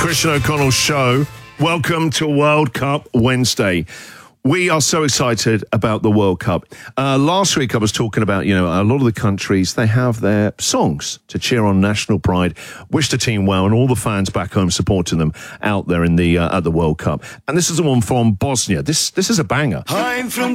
Christian O'Connell Show. Welcome to World Cup Wednesday. We are so excited about the World Cup. Last week I was talking about, a lot of the countries, they have their songs to cheer on national pride, wish the team well, and all the fans back home supporting them out there in the at the World Cup. And this is the one from Bosnia. This is a banger. I'm from